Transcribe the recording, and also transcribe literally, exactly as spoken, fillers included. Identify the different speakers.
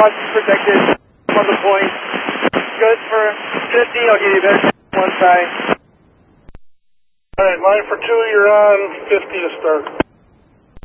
Speaker 1: crossing protected. On the point. Good for fifty. I'll give you a better one side.
Speaker 2: All right, line for two, you're on fifty to start.